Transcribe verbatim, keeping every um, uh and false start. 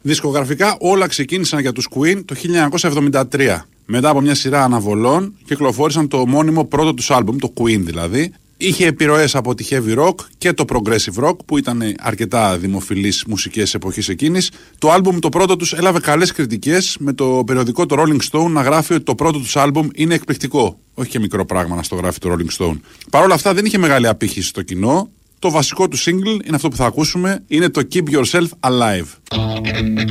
Δισκογραφικά όλα ξεκίνησαν για τους Queen το χίλια εννιακόσια εβδομήντα τρία. Μετά από μια σειρά αναβολών κυκλοφόρησαν το μόνιμο πρώτο τους άλμπουμ, το Queen δηλαδή. Είχε επιρροές από τη heavy rock και το progressive rock που ήταν αρκετά δημοφιλείς μουσικές εποχής εκείνης. Το άλμπουμ το πρώτο τους έλαβε καλές κριτικές, με το περιοδικό το Rolling Stone να γράφει ότι το πρώτο τους άλμπουμ είναι εκπληκτικό. Όχι και μικρό πράγμα να στο γράφει το Rolling Stone. Παρ' όλα αυτά δεν είχε μεγάλη απήχηση στο κοινό. Το βασικό του single είναι αυτό που θα ακούσουμε, είναι το Keep Yourself Alive.